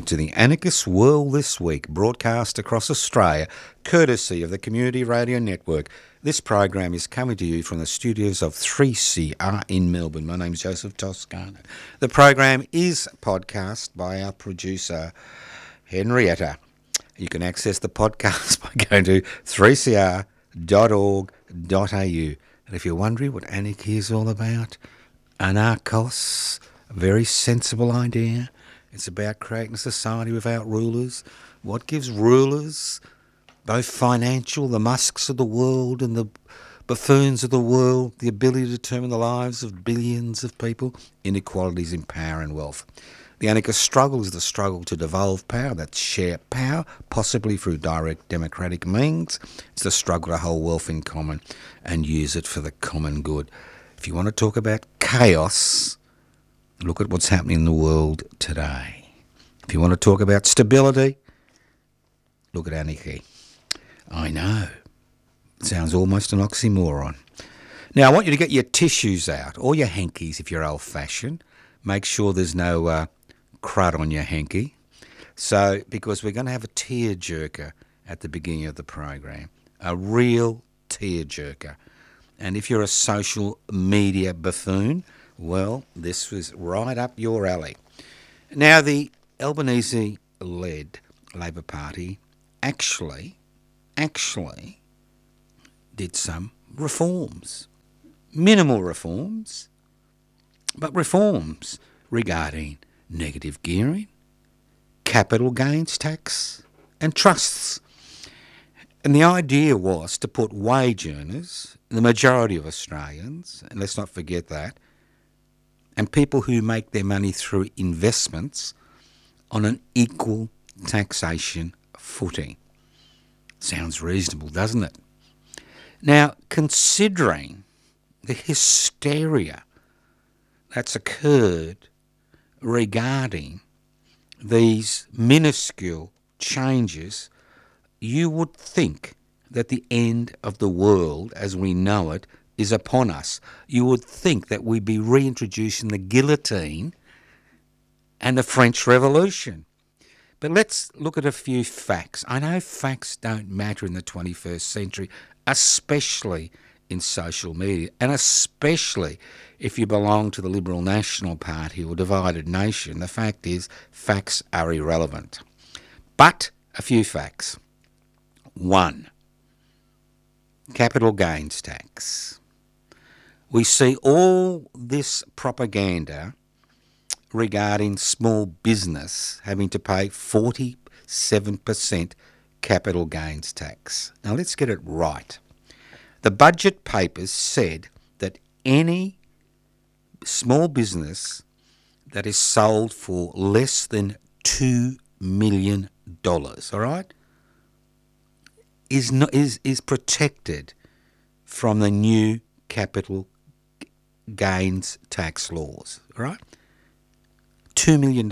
to the Anarchist World This Week, broadcast across Australia, courtesy of the Community Radio Network. This program is coming to you from the studios of 3CR in Melbourne. My name is Joseph Toscano. The program is podcast by our producer, Henrietta. You can access the podcast by going to 3cr.org.au. And if you're wondering what anarchy is all about, anarchos, a very sensible idea. It's about creating a society without rulers. What gives rulers, both financial, the Musks of the world and the buffoons of the world, the ability to determine the lives of billions of people? Inequalities in power and wealth. The anarchist struggle is the struggle to devolve power, that's share power, possibly through direct democratic means. It's the struggle to hold wealth in common and use it for the common good. If you want to talk about chaos, look at what's happening in the world today. If you want to talk about stability, look at anarchy. I know. It sounds almost an oxymoron. Now, I want you to get your tissues out, or your hankies if you're old-fashioned. Make sure there's no crud on your hanky. So, because we're going to have a tear-jerker at the beginning of the program. A real tear-jerker. And if you're a social media buffoon, well, this was right up your alley. Now, the Albanese-led Labor Party actually did some reforms. Minimal reforms, but reforms regarding negative gearing, capital gains tax, and trusts. And the idea was to put wage earners, the majority of Australians, and let's not forget that, and people who make their money through investments on an equal taxation footing. Sounds reasonable, doesn't it? Now, considering the hysteria that's occurred regarding these minuscule changes, you would think that the end of the world as we know it is upon us. You would think that we'd be reintroducing the guillotine and the French Revolution. But let's look at a few facts. I know facts don't matter in the 21st century, especially in social media, and especially if you belong to the Liberal National Party or Divided Nation. The fact is, facts are irrelevant. But a few facts. 1. Capital gains tax. We see all this propaganda regarding small business having to pay 47% capital gains tax. Now let's get it right. The budget papers said that any small business that is sold for less than $2 million, all right, is protected from the new capital gains tax laws, all right? $2 million.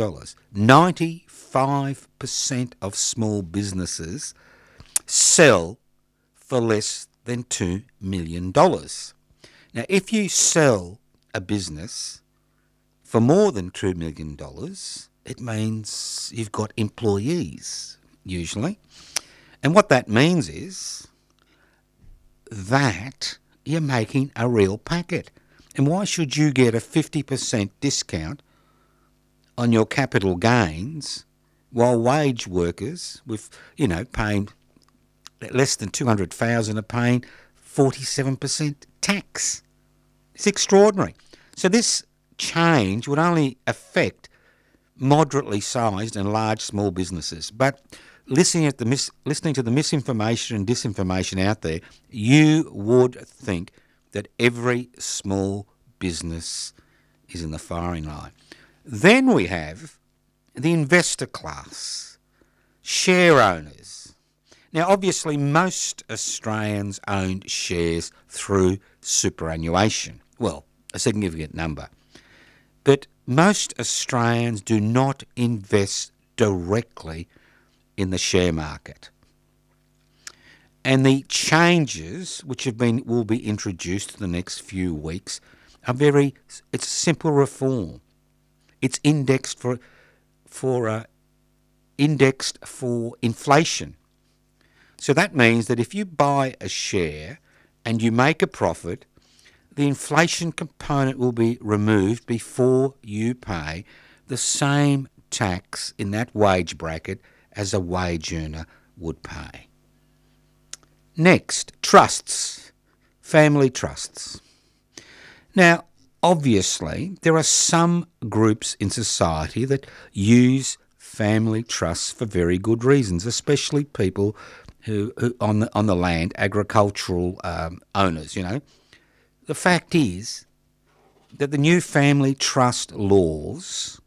95% of small businesses sell for less than $2 million. Now, if you sell a business for more than $2 million, it means you've got employees, usually. And what that means is that you're making a real packet. And why should you get a 50% discount on your capital gains while wage workers with, paying less than $200,000 are paying 47% tax? It's extraordinary. So this change would only affect moderately sized and large small businesses. But listening to the misinformation and disinformation out there, you would think that every small business is in the firing line. Then we have the investor class, share owners. Now, obviously, most Australians own shares through superannuation. Well, a significant number. But most Australians do not invest directly in the share market. And the changes which will be introduced in the next few weeks are it's simple reform. It's indexed for indexed for inflation. So that means that if you buy a share and you make a profit, the inflation component will be removed before you pay the same tax in that wage bracket as a wage earner would pay. Next, trusts, family trusts. Now, obviously, there are some groups in society that use family trusts for very good reasons, especially people who on the land, agricultural owners, The fact is that the new family trust laws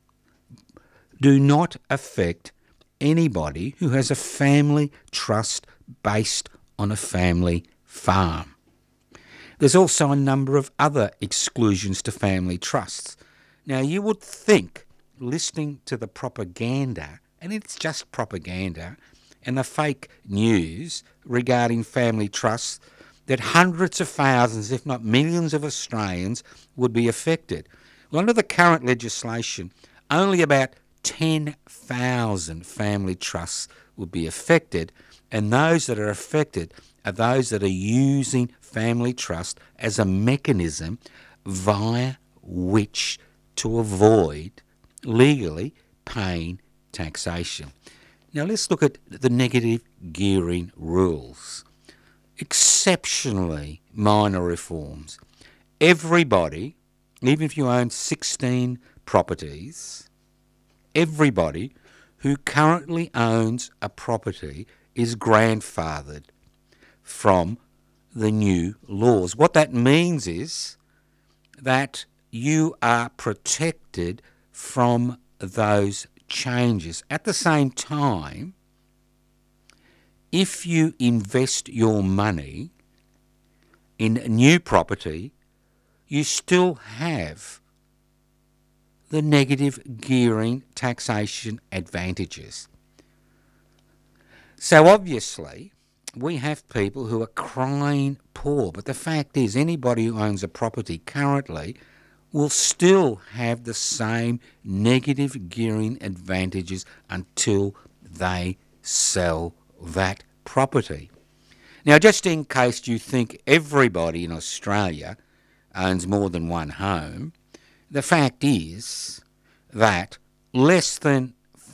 do not affect anybody who has a family trust based on a family farm. There's also a number of other exclusions to family trusts. Now, you would think, listening to the propaganda, and it's just propaganda, and the fake news regarding family trusts, that hundreds of thousands, if not millions of Australians would be affected. Well, under the current legislation, only about 10,000 family trusts would be affected, and those that are affected are those that are using family trust as a mechanism via which to avoid legally paying taxation. Now let's look at the negative gearing rules. Exceptionally minor reforms. Everybody, even if you own 16 properties, everybody who currently owns a property is grandfathered from the new laws. What that means is that you are protected from those changes. At the same time, if you invest your money in new property, you still have the negative gearing taxation advantages. So obviously, we have people who are crying poor, but the fact is anybody who owns a property currently will still have the same negative gearing advantages until they sell that property. Now, just in case you think everybody in Australia owns more than one home, the fact is that less than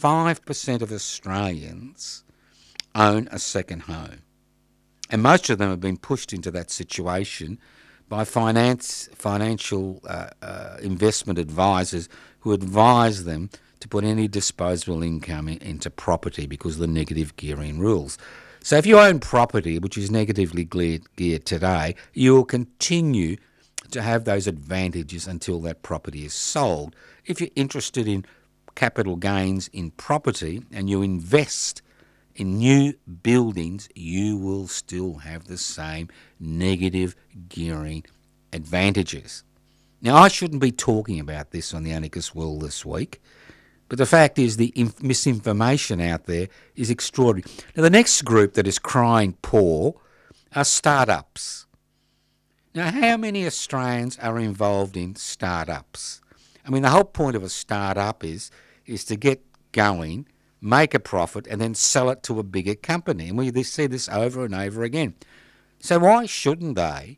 5% of Australians own a second home. And most of them have been pushed into that situation by financial investment advisors who advise them to put any disposable income into property because of the negative gearing rules. So if you own property which is negatively geared today, you will continue to have those advantages until that property is sold. If you're interested in capital gains in property and you invest in new buildings, you will still have the same negative gearing advantages. Now, I shouldn't be talking about this on the Anarchist World this week, but the fact is the misinformation out there is extraordinary. Now, the next group that is crying poor are startups. Now, how many Australians are involved in startups? I mean, the whole point of a startup is to get going, make a profit, and then sell it to a bigger company. And we see this over and over again. So why shouldn't they,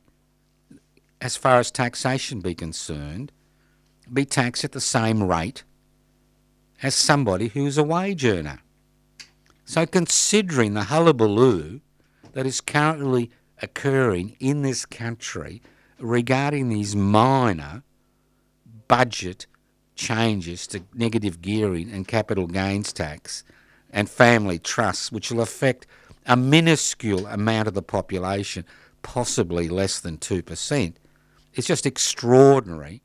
as far as taxation be concerned, be taxed at the same rate as somebody who's a wage earner? So considering the hullabaloo that is currently occurring in this country regarding these minor budget changes to negative gearing and capital gains tax and family trusts, which will affect a minuscule amount of the population, possibly less than 2%. It's just extraordinary,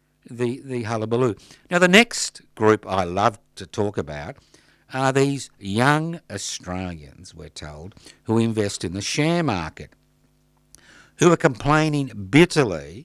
the hullabaloo. Now, the next group I love to talk about are these young Australians, we're told, who invest in the share market, who are complaining bitterly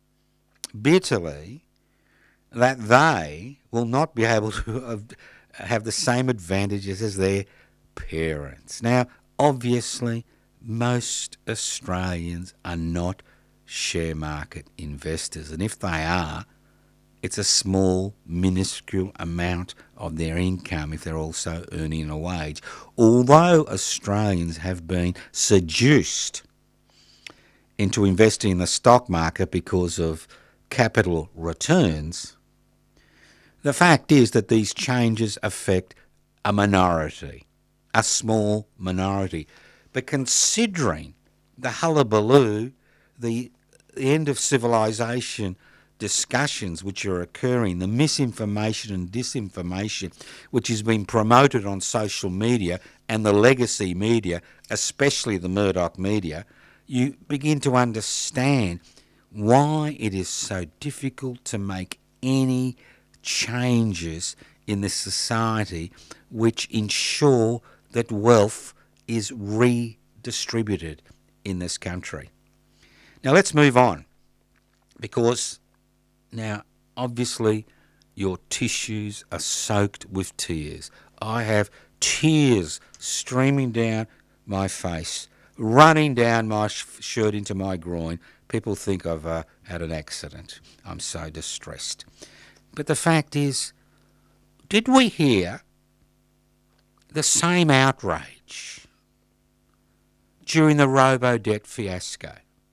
that they will not be able to have the same advantages as their parents. Now, obviously, most Australians are not share market investors, and if they are, It's a small, minuscule amount of their income if they're also earning a wage. Although Australians have been seduced into investing in the stock market because of capital returns, the fact is that these changes affect a minority, a small minority. But considering the hullabaloo, the end of civilization discussions which are occurring, the misinformation and disinformation which is being promoted on social media and the legacy media, especially the Murdoch media, you begin to understand why it is so difficult to make any changes in this society which ensure that wealth is redistributed in this country. Now let's move on, because now obviously your tissues are soaked with tears. I have tears streaming down my face, running down my shirt into my groin. People think I've had an accident. I'm so distressed. But the fact is, did we hear the same outrage during the robo-debt fiasco,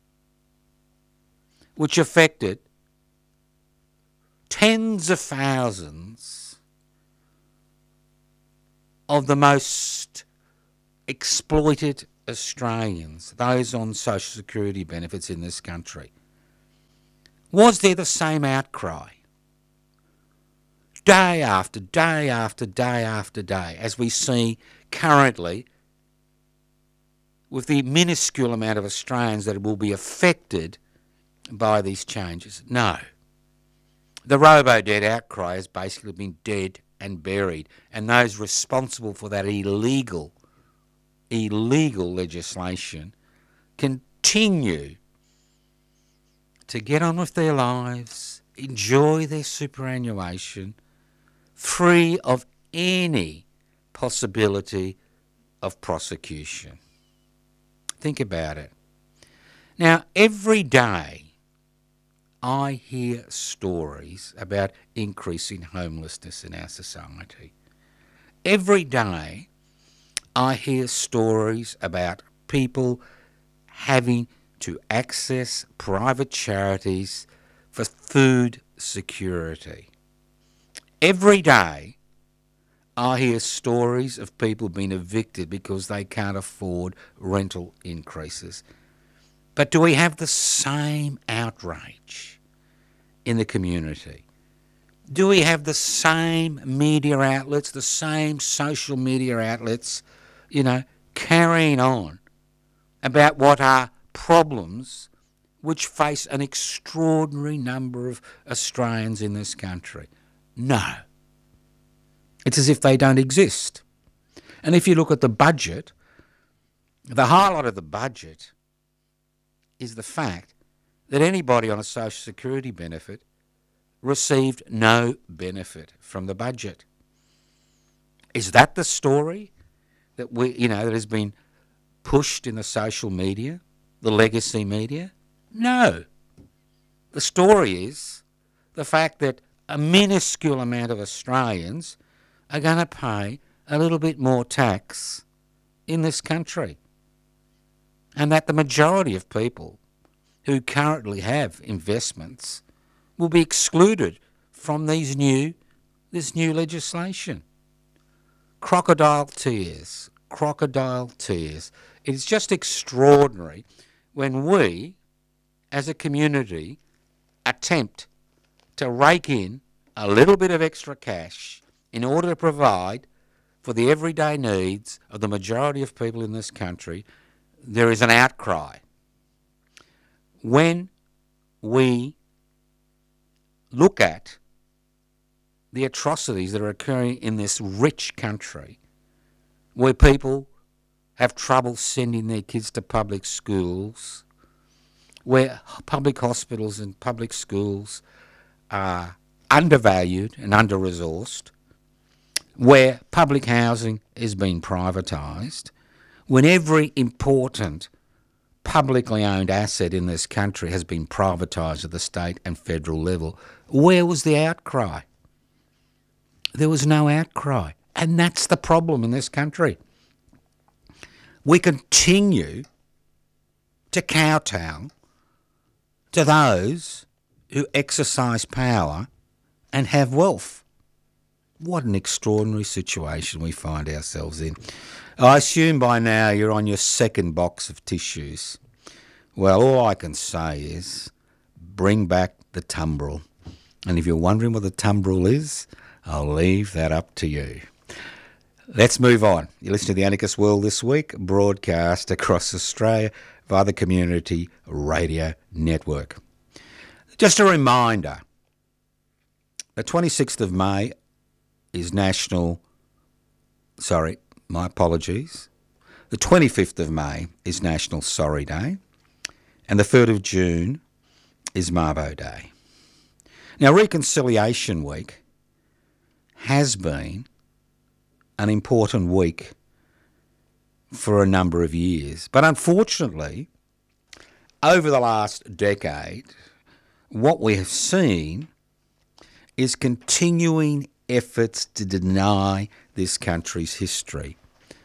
which affected tens of thousands of the most exploited Australians, those on social security benefits in this country? Was there the same outcry? Day after day after day after day, as we see currently with the minuscule amount of Australians that will be affected by these changes? No. The robo-debt outcry has basically been dead and buried, and those responsible for that illegal legislation continue to get on with their lives, enjoy their superannuation, free of any possibility of prosecution. Think about it. Now, every day I hear stories about increasing homelessness in our society. Every day I hear stories about people having to access private charities for food security. Every day I hear stories of people being evicted because they can't afford rental increases. But do we have the same outrage in the community? Do we have the same media outlets, the same social media outlets, carrying on about what are problems which face an extraordinary number of Australians in this country? No. It's as if they don't exist. And if you look at the budget, the highlight of the budget is the fact that anybody on a social security benefit received no benefit from the budget. Is that the story that that has been pushed in the social media, the legacy media? No. The story is the fact that a minuscule amount of Australians are going to pay a little bit more tax in this country, and that the majority of people who currently have investments will be excluded from this new legislation. Crocodile tears, crocodile tears. It's just extraordinary when we, as a community, attempt to rake in a little bit of extra cash in order to provide for the everyday needs of the majority of people in this country. There is an outcry. When we look at the atrocities that are occurring in this rich country, where people have trouble sending their kids to public schools, where public hospitals and public schools are undervalued and under-resourced, where public housing is being privatised, when every important publicly owned asset in this country has been privatised at the state and federal level. Where was the outcry? There was no outcry. And that's the problem in this country. We continue to kowtow to those who exercise power and have wealth. What an extraordinary situation we find ourselves in. I assume by now you're on your second box of tissues. Well, all I can say is bring back the tumbril. And if you're wondering what the tumbril is, I'll leave that up to you. Let's move on. You listen to The Anarchist World This Week, broadcast across Australia via the Community Radio Network. Just a reminder, the 26th of May is National... Sorry, my apologies. The 25th of May is National Sorry Day, and the 3rd of June is Mabo Day. Now, Reconciliation Week has been an important week for a number of years. But unfortunately, over the last decade, what we have seen is continuing efforts to deny this country's history.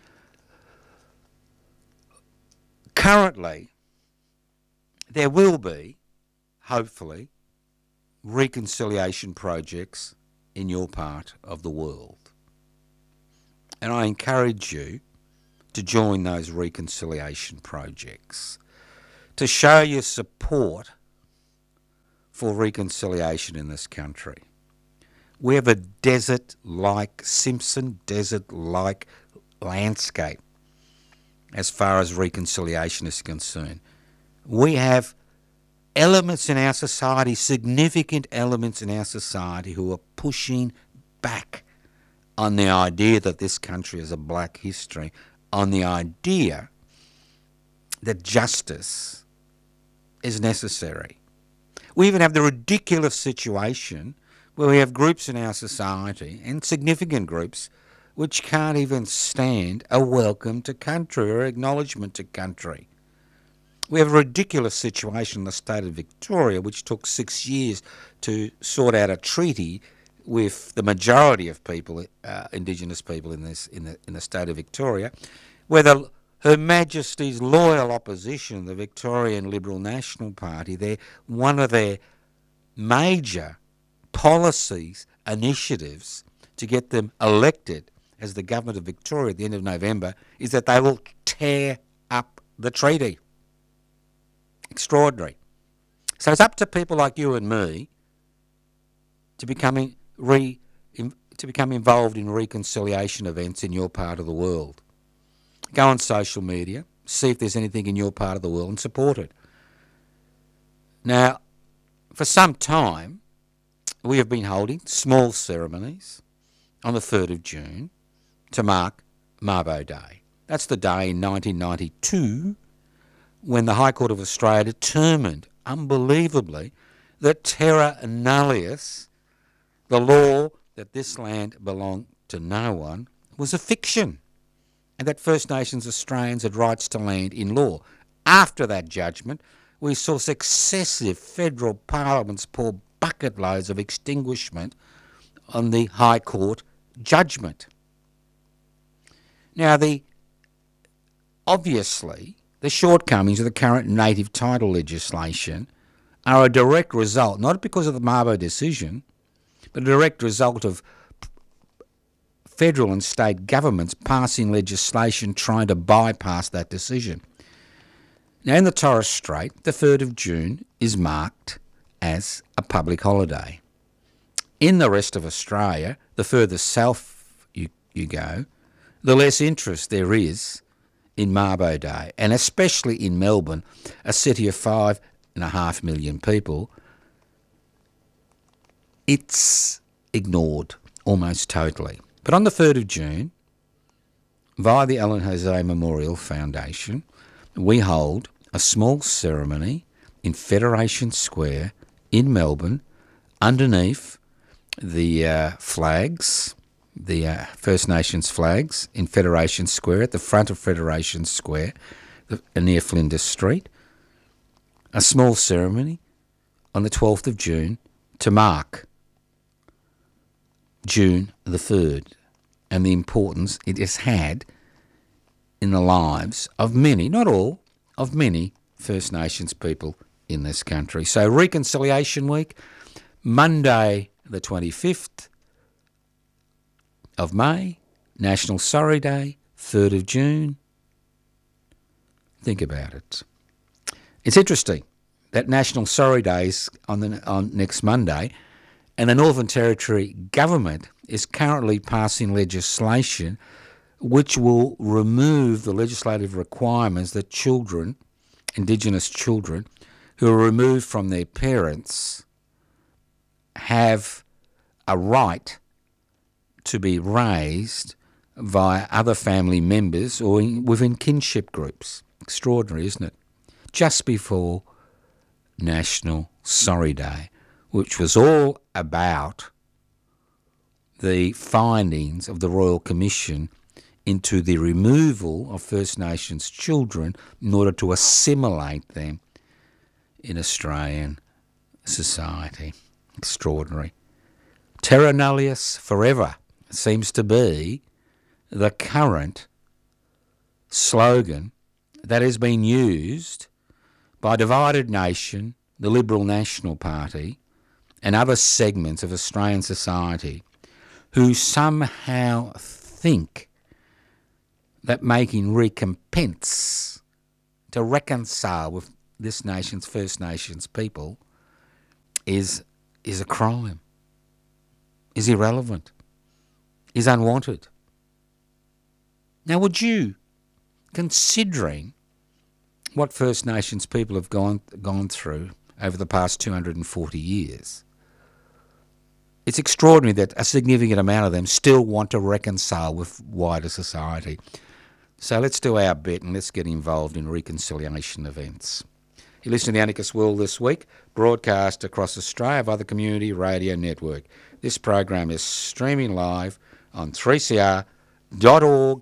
Currently, there will be, hopefully, reconciliation projects in your part of the world. And I encourage you to join those reconciliation projects, to show your support for reconciliation in this country. We have a desert-like, Simpson desert-like landscape as far as reconciliation is concerned. We have elements in our society, significant elements in our society, who are pushing back on the idea that this country has a black history, on the idea that justice is necessary. We even have the ridiculous situation where we have groups in our society, and significant groups, which can't even stand a welcome to country or acknowledgement to country. We have a ridiculous situation in the state of Victoria, which took 6 years to sort out a treaty with the majority of people, Indigenous people in the state of Victoria, where Her Majesty's loyal opposition, the Victorian Liberal National Party, one of their major policies, initiatives to get them elected as the government of Victoria at the end of November is that they will tear up the treaty. Extraordinary. So it's up to people like you and me to become involved in reconciliation events in your part of the world. Go on social media, see if there's anything in your part of the world and support it. Now, for some time, we have been holding small ceremonies on the 3rd of June to mark Mabo Day. That's the day in 1992 when the High Court of Australia determined, unbelievably, that terra nullius, the law that this land belonged to no one, was a fiction, and that First Nations Australians had rights to land in law. After that judgment, we saw successive federal parliaments pour bucket loads of extinguishment on the High Court judgment. Now, obviously, the shortcomings of the current native title legislation are a direct result, not because of the Mabo decision, but a direct result of federal and state governments passing legislation trying to bypass that decision. Now, in the Torres Strait, the 3rd of June is marked as a public holiday. In the rest of Australia, the further south you go, the less interest there is in Mabo Day, and especially in Melbourne, a city of 5.5 million people, it's ignored almost totally. But on the 3rd of June, via the Ellen Jose Memorial Foundation, we hold a small ceremony in Federation Square in Melbourne underneath the flags, the First Nations flags in Federation Square, at the front of Federation Square, near Flinders Street, a small ceremony on the 12th of June to mark June the 3rd and the importance it has had in the lives of many, not all, of many First Nations people in this country. So Reconciliation Week, Monday the 25th of May, National Sorry Day, 3rd of June. Think about it. It's interesting that National Sorry Day is on next Monday, and the Northern Territory government is currently passing legislation which will remove the legislative requirements that children, Indigenous children, who are removed from their parents have a right to be raised via other family members or within kinship groups. Extraordinary, isn't it? Just before National Sorry Day, which was all about the findings of the Royal Commission into the removal of First Nations children in order to assimilate them in Australian society. Extraordinary. Terra nullius forever seems to be the current slogan that has been used by Divided Nation, the Liberal National Party, and other segments of Australian society who somehow think that making recompense to reconcile with this nation's First Nations people is a crime, is irrelevant, is unwanted. Now, would you, considering what First Nations people have gone through over the past 240 years, it's extraordinary that a significant amount of them still want to reconcile with wider society. So let's do our bit and let's get involved in reconciliation events. You listen to the Anarchist World This Week, broadcast across Australia via the Community Radio Network. This program is streaming live on 3cr.org.au.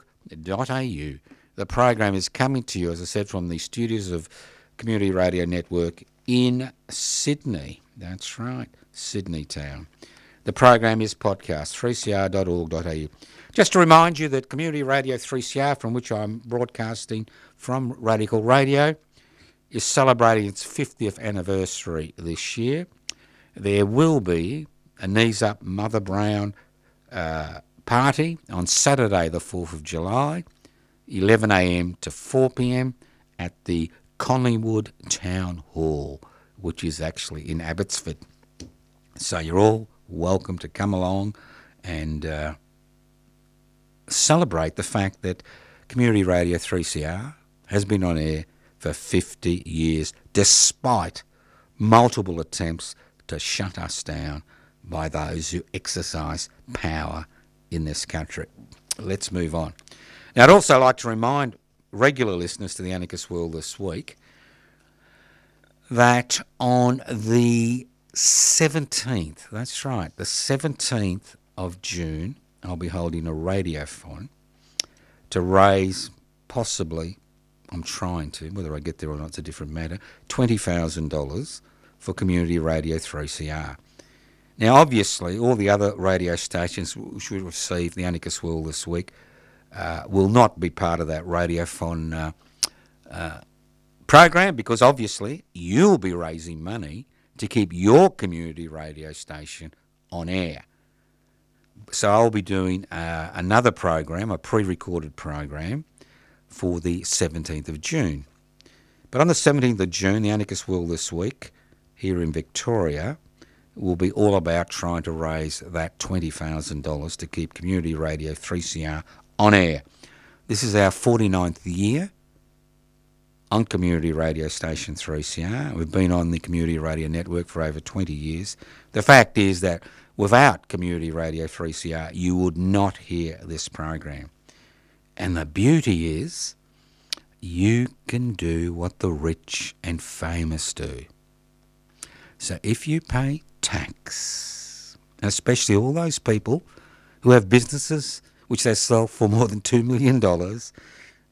The program is coming to you, as I said, from the studios of Community Radio Network in Sydney. That's right, Sydney town. The program is podcast, 3cr.org.au. Just to remind you that Community Radio 3CR, from which I'm broadcasting from Radical Radio, is celebrating its 50th anniversary this year. There will be a Knees Up Mother Brown party on Saturday the 4th of July, 11 a.m. to 4 p.m. at the Collingwood Town Hall, which is actually in Abbotsford. So you're all welcome to come along and celebrate the fact that Community Radio 3CR has been on air for 50 years, despite multiple attempts to shut us down by those who exercise power in this country. Let's move on. Now, I'd also like to remind regular listeners to the Anarchist World This Week that on the 17th, that's right, the 17th of June, I'll be holding a radiothon to raise possibly, I'm trying to, whether I get there or not it's a different matter, $20,000 for Community Radio 3CR. Now, obviously, all the other radio stations which will receive the Anarchist World This Week will not be part of that radiothon program, because obviously you'll be raising money to keep your community radio station on air. So I'll be doing another program, a pre-recorded program, for the 17th of June. But on the 17th of June, the Anarchist World This Week, here in Victoria, will be all about trying to raise that $20,000 to keep Community Radio 3CR on air. This is our 49th year on Community Radio Station 3CR. We've been on the Community Radio Network for over 20 years. The fact is that without Community Radio 3CR, you would not hear this program. And the beauty is, you can do what the rich and famous do. So if you pay tax, especially all those people who have businesses which they sell for more than $2 million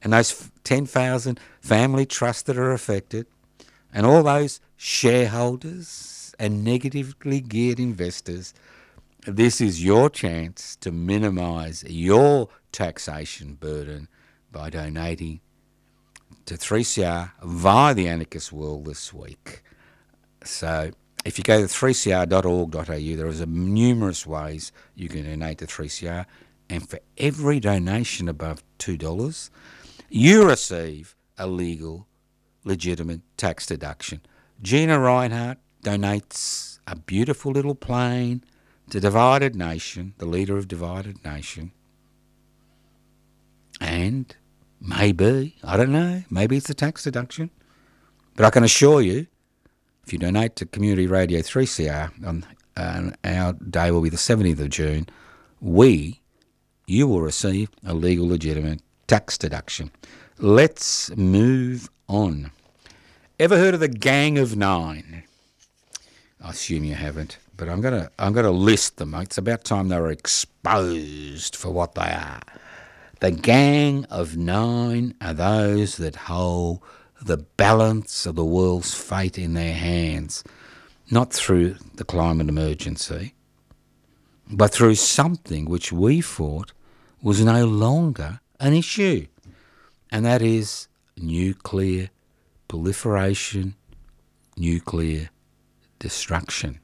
and those 10,000 family trusts that are affected, and all those shareholders and negatively geared investors, this is your chance to minimise your taxation burden by donating to 3CR via the Anarchist World this week. So if you go to 3cr.org.au, there is numerous ways you can donate to 3CR, and for every donation above $2, you receive a legal, legitimate tax deduction. Gina Reinhardt donates a beautiful little plane to Divided Nation, the leader of Divided Nation, and maybe, I don't know, maybe it's a tax deduction, but I can assure you, if you donate to Community Radio 3CR, on our day will be the 17th of June, you will receive a legal, legitimate tax deduction. Let's move on. Ever heard of the Gang of Nine? I assume you haven't, but I'm gonna list them. It's about time they were exposed for what they are. The Gang of Nine are those that hold the balance of the world's fate in their hands, not through the climate emergency, but through something which we thought was no longer an issue, and that is nuclear proliferation, nuclear destruction.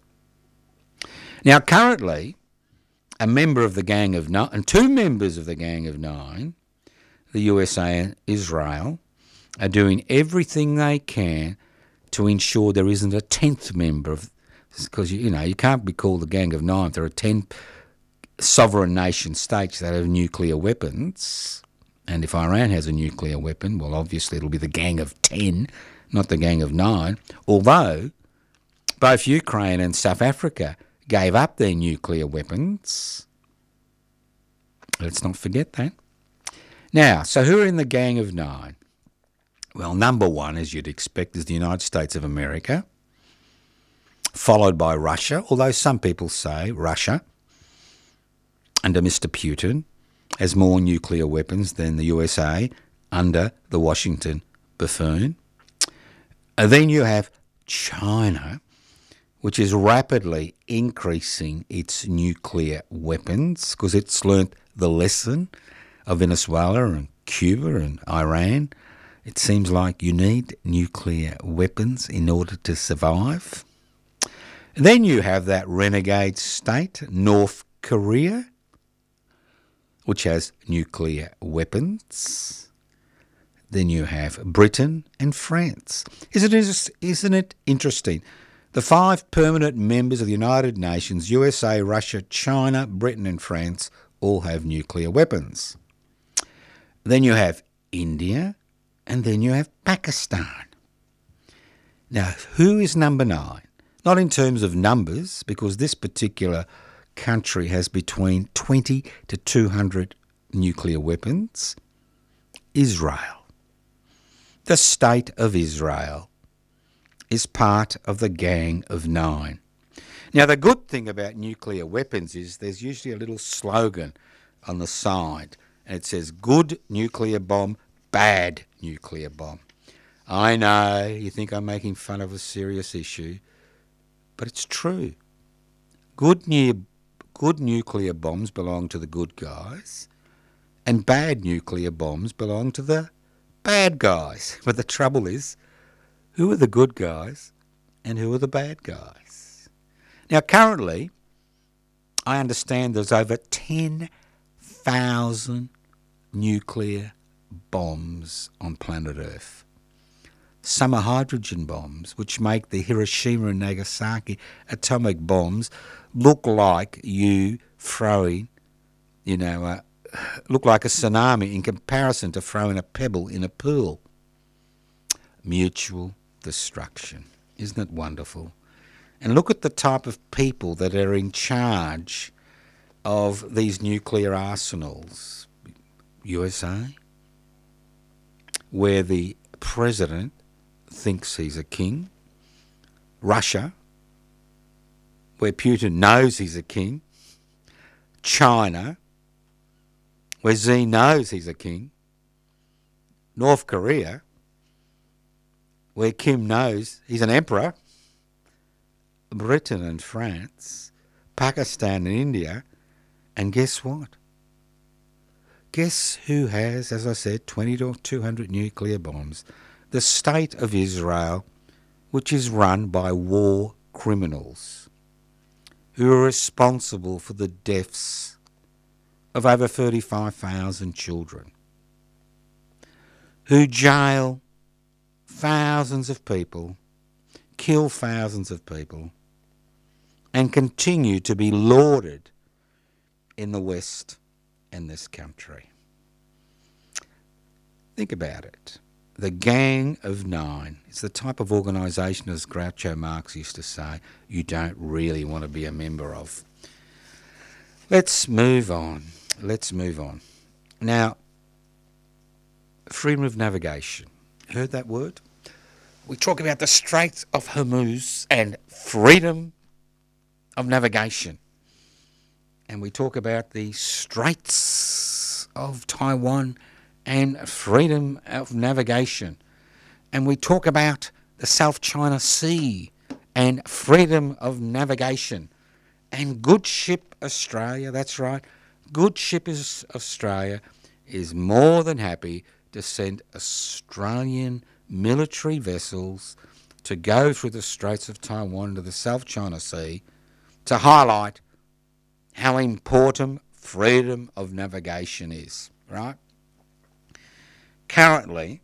Now, currently, a member of the Gang of Nine, and two members of the Gang of Nine, the USA and Israel, are doing everything they can to ensure there isn't a 10th member of, because you can't be called the Gang of Nine if there are 10 sovereign nation states that have nuclear weapons. And if Iran has a nuclear weapon, well, obviously it'll be the Gang of 10, not the Gang of Nine. Although both Ukraine and South Africa gave up their nuclear weapons. Let's not forget that. Now, so who are in the Gang of Nine? Well, number one, as you'd expect, is the United States of America, followed by Russia, although some people say Russia, under Mr. Putin, has more nuclear weapons than the USA under the Washington buffoon. And then you have China, which is rapidly increasing its nuclear weapons because it's learnt the lesson of Venezuela and Cuba and Iran. It seems like you need nuclear weapons in order to survive. And then you have that renegade state, North Korea, which has nuclear weapons. Then you have Britain and France. Isn't it interesting? The 5 permanent members of the United Nations, USA, Russia, China, Britain and France, all have nuclear weapons. Then you have India, and then you have Pakistan. Now, who is number 9? Not in terms of numbers, because this particular country has between 20 to 200 nuclear weapons. Israel. The state of Israel is part of the Gang of Nine. Now, the good thing about nuclear weapons is there's usually a little slogan on the side, and it says, good nuclear bomb, bad nuclear bomb. I know you think I'm making fun of a serious issue, but it's true. Good nuclear bombs belong to the good guys, and bad nuclear bombs belong to the bad guys. But the trouble is, who are the good guys and who are the bad guys? Now, currently, I understand there's over 10,000 nuclear bombs on planet Earth. Some are hydrogen bombs, which make the Hiroshima and Nagasaki atomic bombs look like you throwing, look like a tsunami in comparison to throwing a pebble in a pool. Mutual destruction. Isn't it wonderful? And look at the type of people that are in charge of these nuclear arsenals. USA, where the president thinks he's a king. Russia, where Putin knows he's a king. China, where Xi knows he's a king. North Korea, where Kim knows he's an emperor, Britain and France, Pakistan and India, and guess what? Guess who has, as I said, 20 to 200 nuclear bombs? The state of Israel, which is run by war criminals who are responsible for the deaths of over 35,000 children, who jail thousands of people, kill thousands of people, and continue to be lauded in the West and this country. Think about it. The Gang of Nine is the type of organisation, as Groucho Marx used to say, you don't really want to be a member of. Let's move on. Now, freedom of navigation. Heard that word? We talk about the Straits of Hormuz and freedom of navigation. And we talk about the Straits of Taiwan and freedom of navigation. And we talk about the South China Sea and freedom of navigation. And Good Ship Australia, that's right, Good Ship Australia is more than happy to send Australian military vessels to go through the Straits of Taiwan to the South China Sea to highlight how important freedom of navigation is, right? Currently,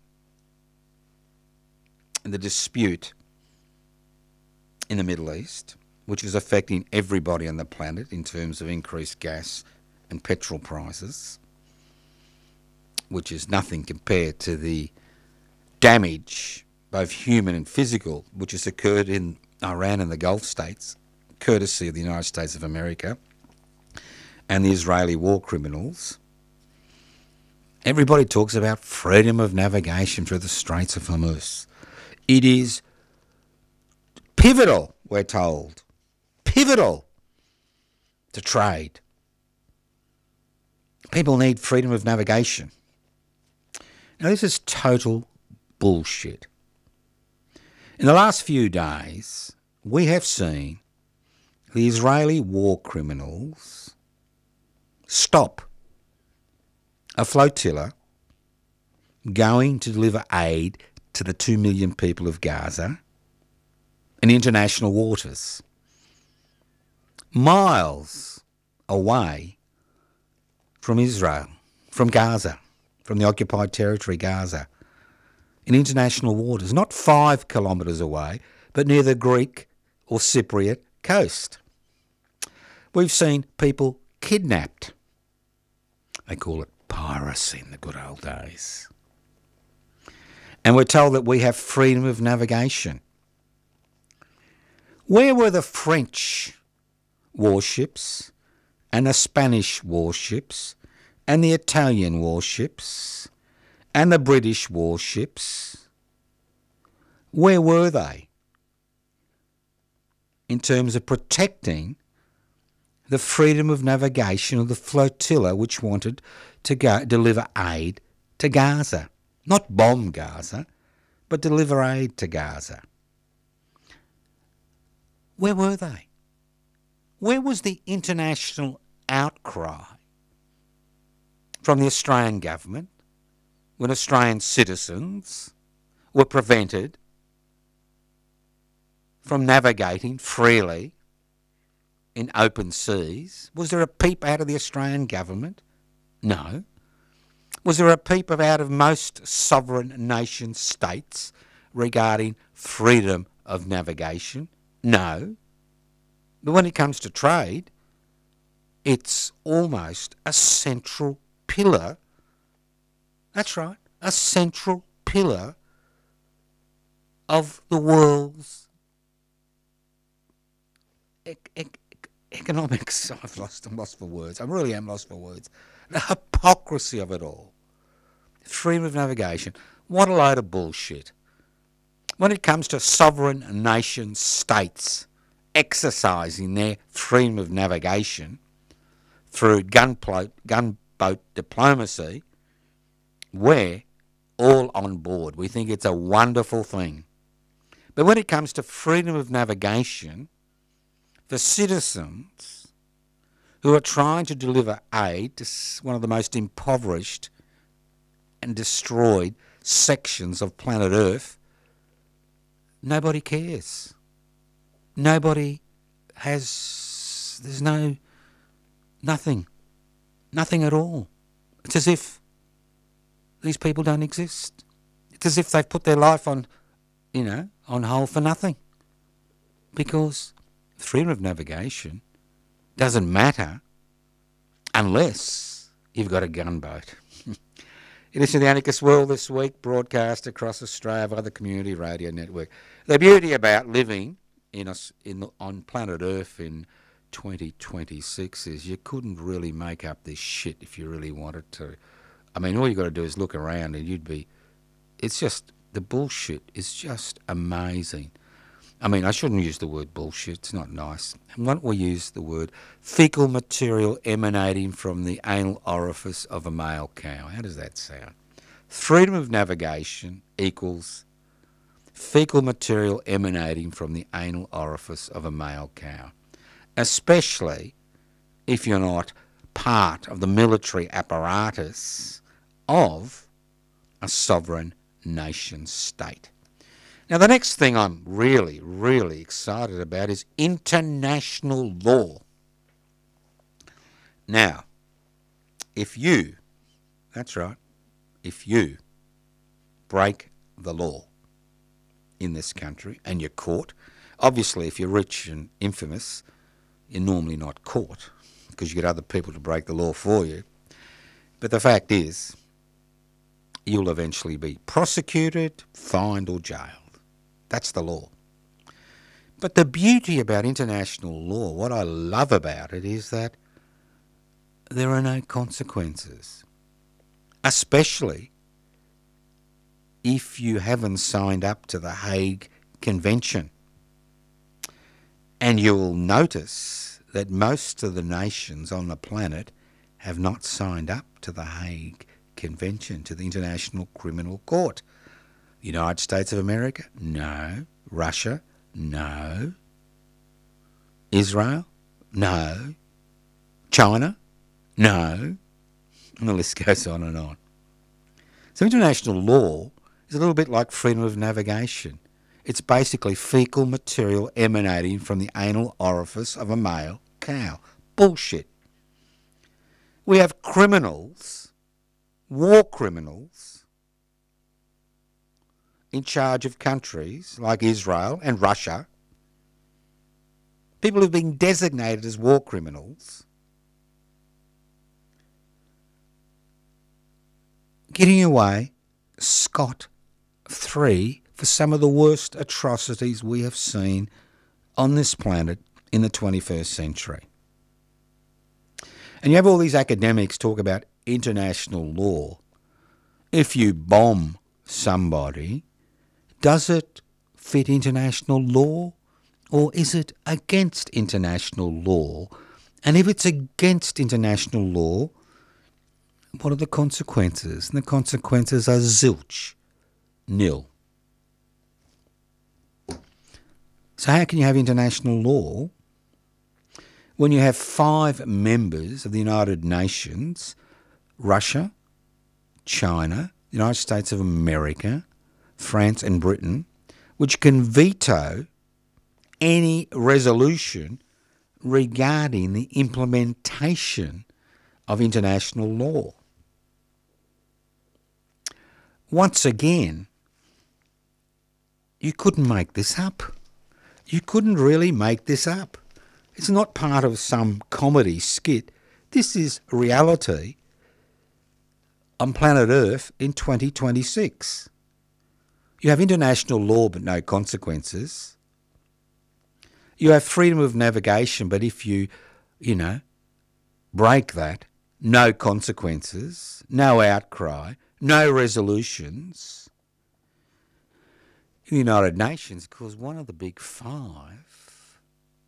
the dispute in the Middle East, which is affecting everybody on the planet in terms of increased gas and petrol prices, which is nothing compared to the damage, both human and physical, which has occurred in Iran and the Gulf states, courtesy of the United States of America and the Israeli war criminals. Everybody talks about freedom of navigation through the Straits of Hormuz. It is pivotal, we're told, pivotal to trade. People need freedom of navigation. Now, this is total bullshit. In the last few days, we have seen the Israeli war criminals stop a flotilla going to deliver aid to the 2 million people of Gaza in international waters, miles away from Israel, from Gaza, from the occupied territory Gaza, in international waters, not 5 kilometres away, but near the Greek or Cypriot coast. We've seen people kidnapped. They call it piracy in the good old days. And we're told that we have freedom of navigation. Where were the French warships and the Spanish warships and the Italian warships and the British warships? Where were they in terms of protecting the freedom of navigation of the flotilla which wanted to deliver aid to Gaza? Not bomb Gaza, but deliver aid to Gaza. Where were they? Where was the international outcry from the Australian government when Australian citizens were prevented from navigating freely in open seas? Was there a peep out of the Australian government? No. Was there a peep out of most sovereign nation states regarding freedom of navigation? No. But when it comes to trade, it's almost a central pillar. That's right, a central pillar of the world's economics. I'm lost for words. I really am lost for words. The hypocrisy of it all. Freedom of navigation. What a load of bullshit. When it comes to sovereign nation states exercising their freedom of navigation through gunboat diplomacy, where all on board. We think it's a wonderful thing. But when it comes to freedom of navigation for citizens who are trying to deliver aid to one of the most impoverished and destroyed sections of planet Earth, nobody cares. Nobody has, there's nothing at all. It's as if these people don't exist. It's as if they've put their life on hold for nothing. Because freedom of navigation doesn't matter unless you've got a gunboat. It is the Anarchist World this week, broadcast across Australia via the Community Radio Network. The beauty about living on planet Earth in 2026 is you couldn't really make up this shit if you really wanted to. I mean, all you got to do is look around and it's just, the bullshit is just amazing. I mean, I shouldn't use the word bullshit, it's not nice. Why don't we use the word fecal material emanating from the anal orifice of a male cow? How does that sound? Freedom of navigation equals fecal material emanating from the anal orifice of a male cow, especially if you're not part of the military apparatus of a sovereign nation state. Now, the next thing I'm really, really excited about is international law. Now, if you break the law in this country and you're caught, obviously if you're rich and infamous, you're normally not caught because you get other people to break the law for you. But the fact is, you'll eventually be prosecuted, fined or jailed. That's the law. But the beauty about international law, what I love about it, is that there are no consequences, especially if you haven't signed up to the Hague Convention. And you'll notice that most of the nations on the planet have not signed up to the Hague Convention, to the International Criminal Court. The United States of America? No. Russia? No. Israel? No. China? No. And the list goes on and on. So international law is a little bit like freedom of navigation. It's basically fecal material emanating from the anal orifice of a male cow. Bullshit. We have criminals, war criminals, in charge of countries like Israel and Russia, people who've been designated as war criminals, getting away scot-free for some of the worst atrocities we have seen on this planet in the 21st century. And you have all these academics talk about international law. If you bomb somebody, does it fit international law, or is it against international law? And if it's against international law, what are the consequences? And the consequences are zilch, nil. So how can you have international law when you have 5 members of the United Nations, Russia, China, the United States of America, France and Britain, which can veto any resolution regarding the implementation of international law? Once again, you couldn't make this up. You couldn't really make this up. It's not part of some comedy skit. This is reality on planet Earth in 2026. You have international law but no consequences. You have freedom of navigation, but if you break that, no consequences, no outcry, no resolutions. In the United Nations, because one of the big 5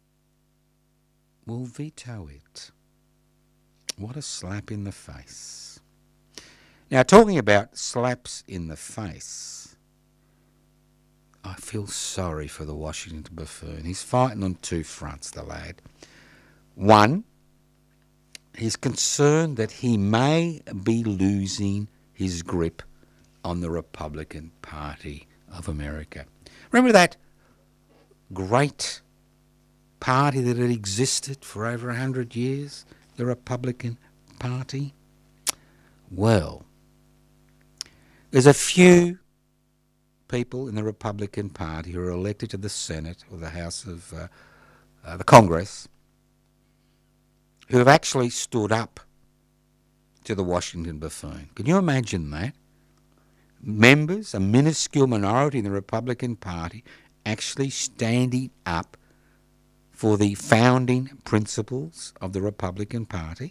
will veto it. What a slap in the face. Now, talking about slaps in the face, I feel sorry for the Washington buffoon. He's fighting on two fronts, the lad. One, he's concerned that he may be losing his grip on the Republican Party of America. Remember that great party that had existed for over 100 years, the Republican Party? Well, there's a few people in the Republican Party who are elected to the Senate or the House of the Congress who have actually stood up to the Washington buffoon. Can you imagine that? Members, a minuscule minority in the Republican Party, actually standing up for the founding principles of the Republican Party.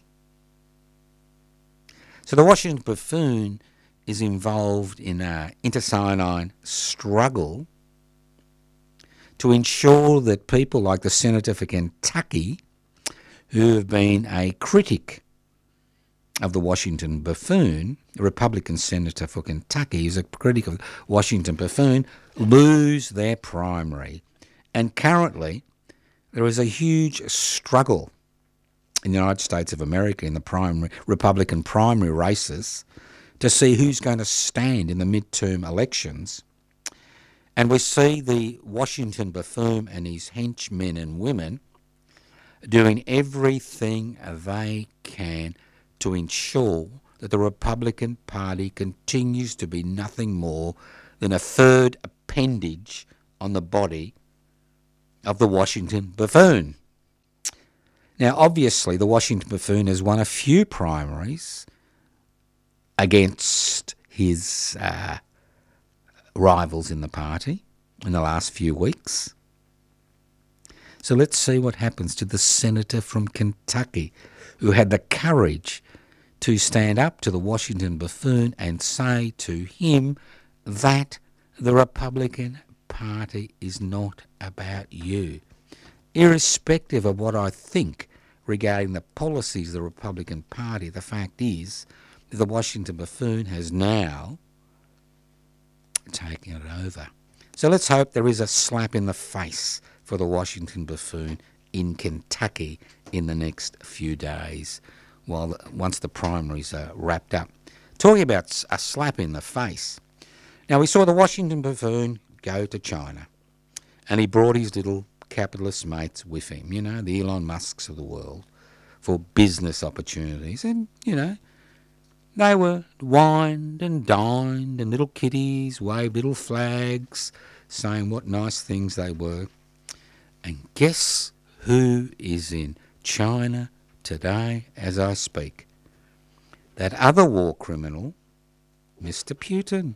So the Washington buffoon is involved in an internecine struggle to ensure that people like the Senator for Kentucky, who have been a critic of the Washington buffoon, the Republican Senator for Kentucky is a critic of the Washington buffoon, lose their primary. And currently there is a huge struggle in the United States of America in the Republican primary races to see who's going to stand in the midterm elections. And we see the Washington buffoon and his henchmen and women doing everything they can to ensure that the Republican Party continues to be nothing more than a third appendage on the body of the Washington buffoon. Now, obviously, the Washington buffoon has won a few primaries against his rivals in the party in the last few weeks. So let's see what happens to the Senator from Kentucky who had the courage to stand up to the Washington buffoon and say to him that the Republican Party is not about you. Irrespective of what I think regarding the policies of the Republican Party, the fact is that the Washington buffoon has now taken it over. So let's hope there is a slap in the face for the Washington buffoon in Kentucky in the next few days, once the primaries are wrapped up. Talking about a slap in the face. Now, we saw the Washington buffoon go to China, and he brought his little capitalist mates with him, you know, the Elon Musks of the world, for business opportunities. And, you know, they were wined and dined, and little kiddies waved little flags saying what nice things they were. And guess who is in China today as I speak? That other war criminal, Mr. Putin,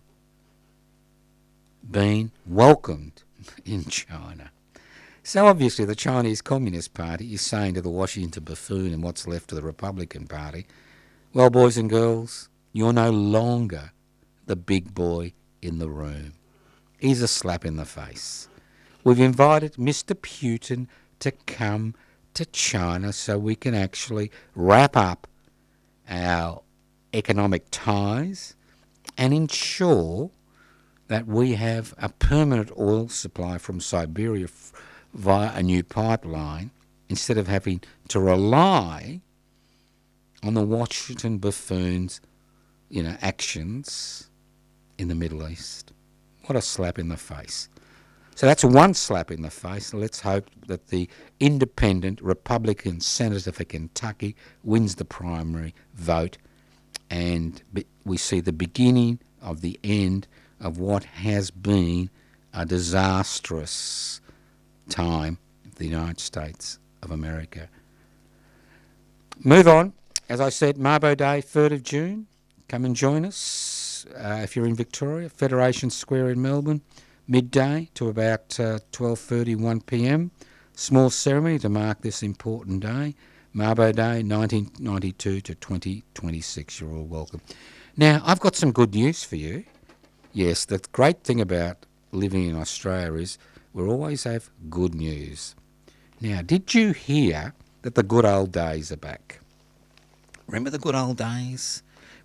being welcomed in China. So obviously the Chinese Communist Party is saying to the Washington buffoon and what's left of the Republican Party, well, boys and girls, you're no longer the big boy in the room. He's a slap in the face. We've invited Mr. Putin to come to China so we can actually wrap up our economic ties and ensure that we have a permanent oil supply from Siberia via a new pipeline instead of having to rely on the Washington buffoon's, you know, actions in the Middle East. What a slap in the face. So that's one slap in the face. Let's hope that the independent Republican Senator for Kentucky wins the primary vote and we see the beginning of the end of what has been a disastrous time in the United States of America. Move on. As I said, Mabo Day, 3rd of June. Come and join us if you're in Victoria, Federation Square in Melbourne, midday to about 12:30, 1 p.m. Small ceremony to mark this important day, Mabo Day 1992 to 2026. You're all welcome. Now, I've got some good news for you. Yes, the great thing about living in Australia is we always have good news. Now, did you hear that the good old days are back? Remember the good old days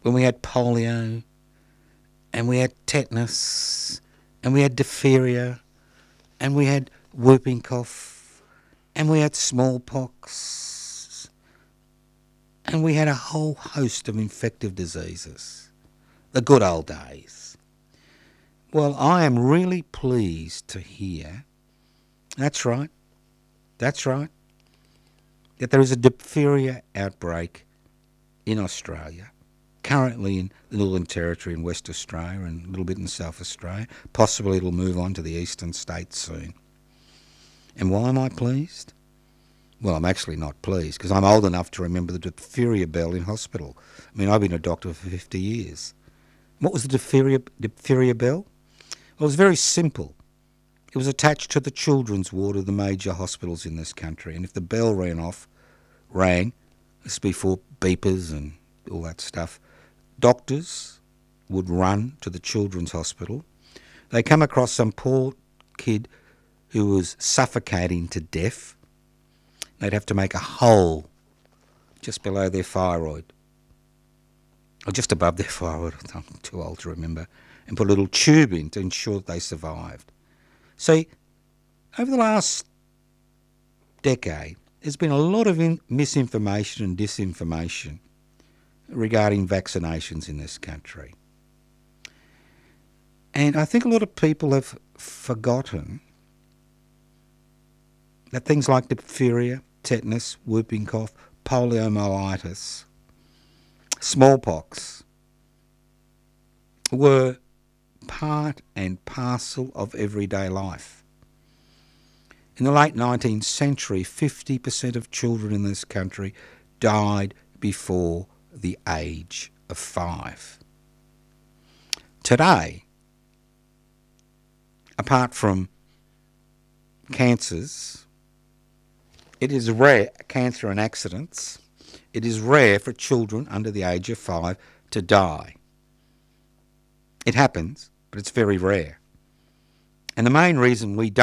when we had polio, and we had tetanus, and we had diphtheria, and we had whooping cough, and we had smallpox, and we had a whole host of infective diseases. The good old days. Well, I am really pleased to hear, that's right, that there is a diphtheria outbreak in Australia, currently in the Northern Territory in West Australia and a little bit in South Australia. Possibly it'll move on to the eastern states soon. And why am I pleased? Well, I'm actually not pleased because I'm old enough to remember the diphtheria bell in hospital. I mean, I've been a doctor for 50 years. What was the diphtheria bell? Well, it was very simple. It was attached to the children's ward of the major hospitals in this country. And if the bell rang, this is before beepers and all that stuff, doctors would run to the children's hospital. They come across some poor kid who was suffocating to death. They'd have to make a hole just below their thyroid, or just above their thyroid, I'm too old to remember, and put a little tube in to ensure that they survived. See, over the last decade, there's been a lot of misinformation and disinformation regarding vaccinations in this country. And I think a lot of people have forgotten that things like diphtheria, tetanus, whooping cough, poliomyelitis, smallpox were part and parcel of everyday life. In the late 19th century, 50% of children in this country died before the age of 5. Today, apart from cancers, it is rare, cancer and accidents, it is rare for children under the age of 5 to die. It happens, but it's very rare. And the main reason we don't